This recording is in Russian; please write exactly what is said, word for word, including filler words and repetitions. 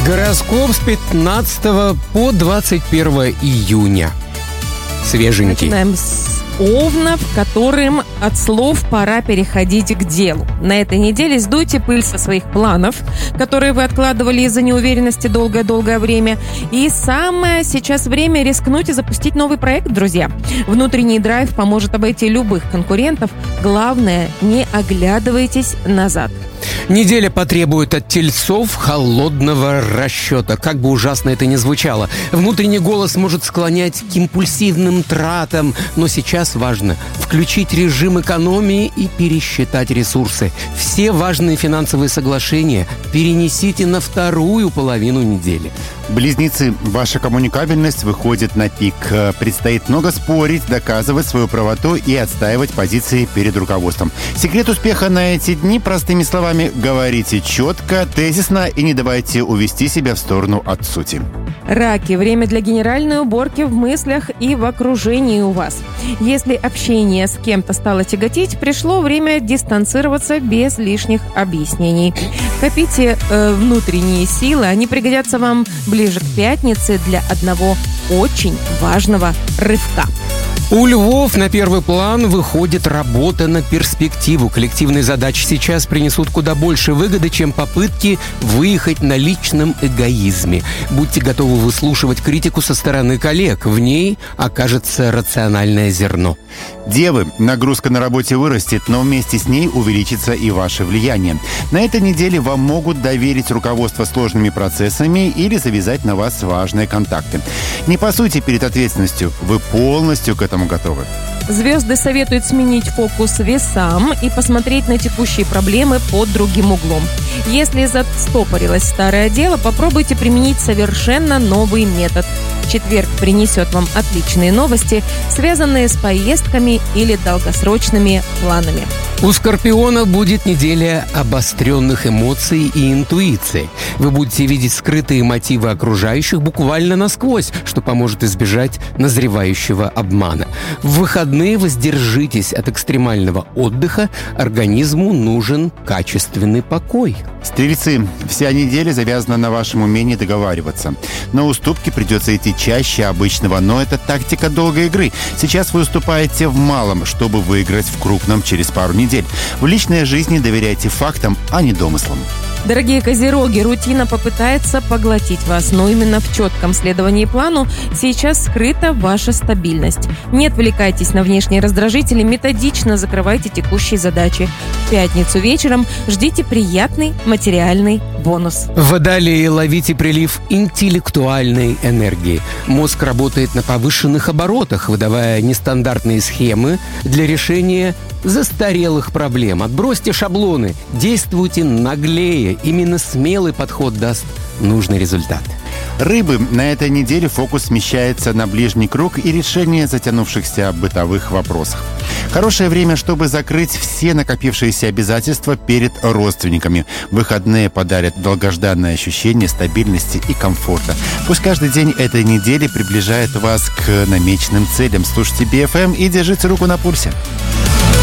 Гороскоп с пятнадцатого по двадцать первое июня. Свеженький. Начинаем с Овнов, которым от слов пора переходить к делу. На этой неделе сдуйте пыль со своих планов, которые вы откладывали из-за неуверенности долгое-долгое время. И самое сейчас время рискнуть и запустить новый проект, друзья. Внутренний драйв поможет обойти любых конкурентов. Главное, не оглядывайтесь назад. Неделя потребует от тельцов холодного расчета. Как бы ужасно это ни звучало. Внутренний голос может склонять к импульсивным тратам, но сейчас важно включить режим экономии и пересчитать ресурсы. Все важные финансовые соглашения перенесите на вторую половину недели. Близнецы, ваша коммуникабельность выходит на пик. Предстоит много спорить, доказывать свою правоту и отстаивать позиции перед руководством. Секрет успеха на эти дни, простыми словами, говорите четко, тезисно и не давайте увести себя в сторону от сути. Раки. Время для генеральной уборки в мыслях и в окружении у вас. Если общение с кем-то стало тяготить, пришло время дистанцироваться без лишних объяснений. Копите э, внутренние силы, они пригодятся вам ближе к пятнице для одного очень важного рывка. У львов на первый план выходит работа на перспективу. Коллективные задачи сейчас принесут куда больше выгоды, чем попытки выехать на личном эгоизме. Будьте готовы выслушивать критику со стороны коллег. В ней окажется рациональное зерно. Девы, нагрузка на работе вырастет, но вместе с ней увеличится и ваше влияние. На этой неделе вам могут доверить руководство сложными процессами или завязать на вас важные контакты. Не пасуйте перед ответственностью, вы полностью к этому готовы. Звезды советуют сменить фокус весам и посмотреть на текущие проблемы под другим углом. Если застопорилось старое дело, попробуйте применить совершенно новый метод. Четверг принесет вам отличные новости, связанные с поездками или долгосрочными планами. У Скорпиона будет неделя обостренных эмоций и интуиции. Вы будете видеть скрытые мотивы окружающих буквально насквозь, что поможет избежать назревающего обмана. В выходные воздержитесь от экстремального отдыха, организму нужен качественный покой. Стрельцы, вся неделя завязана на вашем умении договариваться. На уступки придется идти чаще обычного, но это тактика долгой игры. Сейчас вы уступаете в малом, чтобы выиграть в крупном через пару недель. В личной жизни доверяйте фактам, а не домыслам. Дорогие козероги, рутина попытается поглотить вас, но именно в четком следовании плану сейчас скрыта ваша стабильность. Не отвлекайтесь на внешние раздражители, методично закрывайте текущие задачи. В пятницу вечером ждите приятный материальный бонус. Водолеи, ловите прилив интеллектуальной энергии. Мозг работает на повышенных оборотах, выдавая нестандартные схемы для решения застарелых проблем. Отбросьте шаблоны, действуйте наглее. Именно смелый подход даст нужный результат. Рыбы, на этой неделе фокус смещается на ближний круг и решение затянувшихся бытовых вопросов. Хорошее время, чтобы закрыть все накопившиеся обязательства перед родственниками. Выходные подарят долгожданное ощущение стабильности и комфорта. Пусть каждый день этой недели приближает вас к намеченным целям. Слушайте би эф эм и держите руку на пульсе.